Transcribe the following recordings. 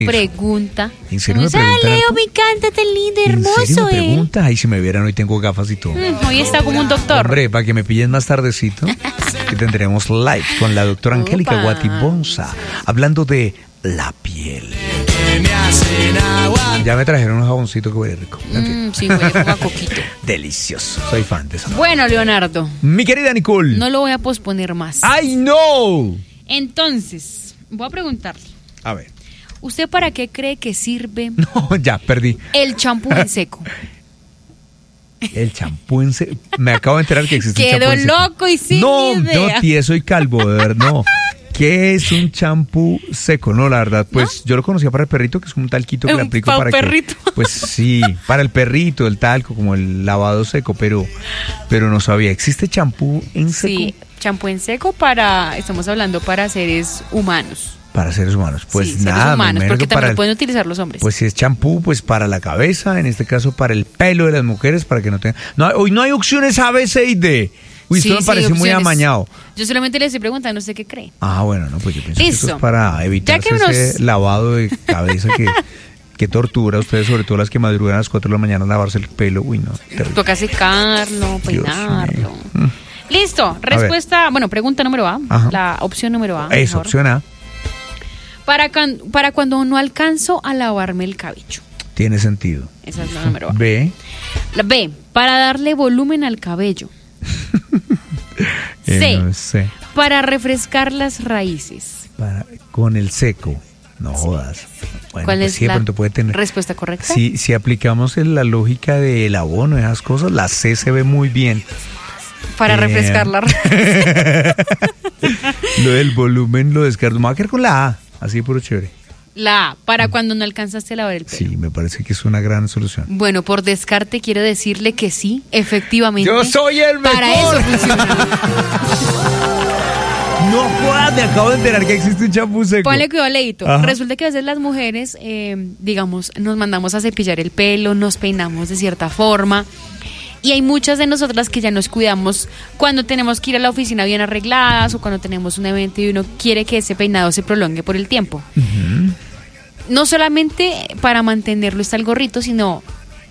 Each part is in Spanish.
pregunta. ¿En serio me preguntan? Leo, me encanta, tan lindo, hermoso, ¿En serio me preguntas? Ay, si me vieran, hoy tengo gafas y todo. Hoy está como un doctor. Hombre, para que me pillen más tardecito, que tendremos live con la doctora Angélica Opa. Guatibonza, hablando de la piel. Ya me trajeron un jaboncito que huele rico. Sí, huele como a coquito. Delicioso, soy fan de eso. Bueno, Leonardo, Mi querida Nicole. no lo voy a posponer más. ¡Ay, no! Entonces, voy a preguntarle, A ver. ¿usted para qué cree que sirve No, ya, perdí. el champú en seco? El champú en seco. Me acabo de enterar que existe un Quedó champú en seco. loco y sin No, idea. no, tía, soy calvo, de verdad, no. ¿Qué es un champú seco? No, la verdad, pues yo lo conocía para el perrito, que es como un talquito que le Un aplico pa' para perrito. que... Pues sí, para el perrito, el talco, como el lavado seco, pero no sabía. ¿Existe champú en seco? Sí, champú en seco estamos hablando para seres humanos. Para seres humanos. Pues sí, nada, seres me humanos, imagino porque que para también el- pueden utilizar los hombres. Pues si es champú, pues para la cabeza, en este caso para el pelo de las mujeres, para que no tengan... No, hoy no hay opciones A, B, C y D. Uy, Sí, esto me sí, parece muy opciones. amañado. Yo solamente le estoy preguntando, ¿usted qué cree? Ah, bueno, no, pues yo pienso que Listo. esto es para evitar Ya que ese lavado de cabeza que tortura a ustedes, sobre todo las que madrugan a las 4 de la mañana a lavarse el pelo. Uy, no, terrible. Toca secarlo, Dios peinarlo. mío. Listo, respuesta, bueno, pregunta número A, Ajá. la opción número A. Eso, mejor. opción A, Para cuando no alcanzo a lavarme el cabello. tiene sentido. Esa es la número A. B, La B, para darle volumen al cabello. C, no sé, para refrescar las raíces. con el seco. No jodas. Bueno, ¿Cuál pues es sí, de la pronto puede tener. respuesta correcta? Si aplicamos la lógica del abono, esas cosas, la C se ve muy bien. Para refrescar las raíces. Lo del volumen lo descarto. Me voy a quedar con la A, así puro chévere. La A, para cuando no alcanzaste a lavar el pelo. Sí, me parece que es una gran solución. Bueno, por descarte quiero decirle que sí, efectivamente. ¡Yo soy el mejor! Para eso funciona. No jodas, me acabo de enterar que existe un champú seco. Ponle cuidado, Leito. Ajá. Resulta que a veces las mujeres, digamos, nos mandamos a cepillar el pelo, nos peinamos de cierta forma. Y hay muchas de nosotras que ya nos cuidamos cuando tenemos que ir a la oficina bien arregladas o cuando tenemos un evento y uno quiere que ese peinado se prolongue por el tiempo. No solamente para mantenerlo está el gorrito, sino,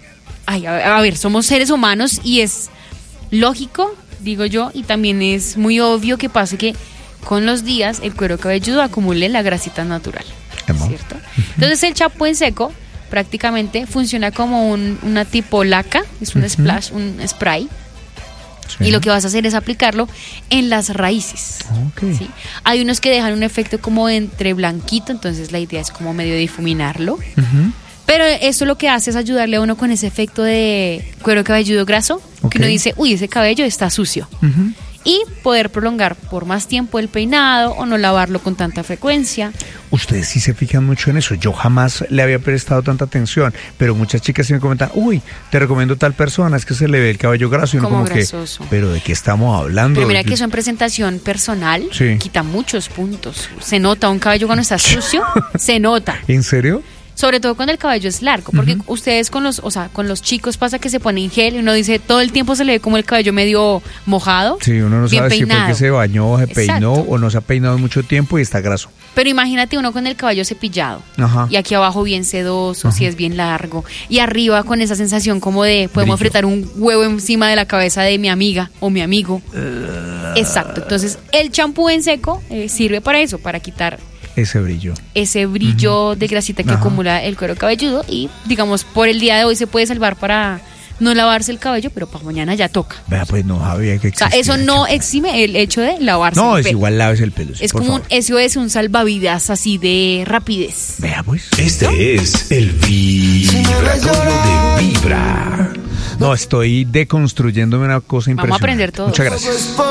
a ver, somos seres humanos y es lógico, digo yo, y también es muy obvio que pase que con los días el cuero cabelludo acumule la grasita natural, Emo. ¿cierto? Entonces el champú en seco prácticamente funciona como una tipo laca, es un splash, un spray. Sí. Y lo que vas a hacer es aplicarlo en las raíces. Ok. ¿Sí? Hay unos que dejan un efecto como entre blanquito, entonces la idea es como medio difuminarlo. Ujú. Pero eso lo que hace es ayudarle a uno con ese efecto de cuero cabelludo graso, Ok. que uno dice, uy, ese cabello está sucio. Ujú. Y poder prolongar por más tiempo el peinado o no lavarlo con tanta frecuencia. Ustedes sí se fijan mucho en eso. Yo jamás le había prestado tanta atención, pero muchas chicas sí me comentan, uy, te recomiendo tal persona, es que se le ve el cabello graso. Y uno Como como grasoso. que, pero ¿de qué estamos hablando? Pero mira que eso en presentación personal Sí. quita muchos puntos. Se nota un cabello cuando está sucio, se nota. ¿En serio? Sobre todo cuando el cabello es largo, porque ustedes con los chicos pasa que se ponen gel y uno dice todo el tiempo se le ve como el cabello medio mojado. Sí, uno no bien sabe si fue peinado. que se bañó, se peinó Exacto. o no se ha peinado en mucho tiempo y está graso. Pero imagínate uno con el cabello cepillado Ajá. y aquí abajo bien sedoso, si es bien largo, y arriba con esa sensación como de podemos Brillo. fretar un huevo encima de la cabeza de mi amiga o mi amigo. Exacto. Entonces el champú en seco sirve para eso, para quitar Ese brillo. ese brillo de grasita que Ajá. acumula el cuero cabelludo y digamos por el día de hoy se puede salvar para no lavarse el cabello, pero para mañana ya toca. Vea, pues no sabía que O sea, existía eso el no champú. exime el hecho de lavarse No, el es pelo. igual laves el pelo. Sí, Es por como un favor. SOS, un salvavidas así de rapidez. Vea, pues. Este es el vibratorio de Vibra. No, estoy deconstruyéndome una cosa impresionante. aprender todos. Muchas gracias.